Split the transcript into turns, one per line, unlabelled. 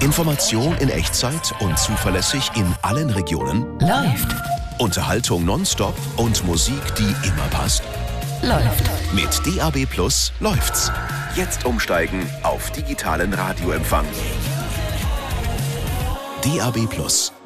Information in Echtzeit und zuverlässig in allen Regionen.
Läuft.
Unterhaltung nonstop und Musik, die immer passt.
Läuft.
Mit DAB+ läuft's. Jetzt umsteigen auf digitalen Radioempfang. DAB+.